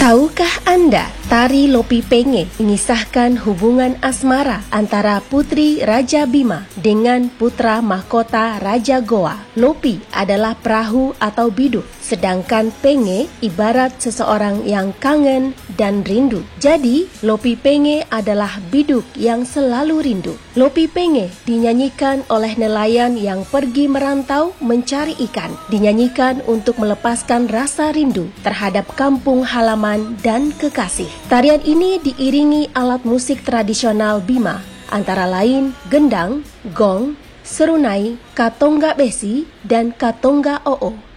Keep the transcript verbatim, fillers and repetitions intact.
Tahukah Anda, tari Lopi Penge mengisahkan hubungan asmara antara Putri Raja Bima dengan putra mahkota Raja Goa. Lopi adalah perahu atau biduk, sedangkan Penge ibarat seseorang yang kangen dan rindu. Jadi, Lopi Penge adalah biduk yang selalu rindu. Lopi Penge dinyanyikan oleh nelayan yang pergi merantau mencari ikan. Dinyanyikan untuk melepaskan rasa rindu terhadap kampung halaman dan kekasih. Tarian ini diiringi alat musik tradisional Bima, antara lain gendang, gong, serunai, katonga besi, dan katonga oo.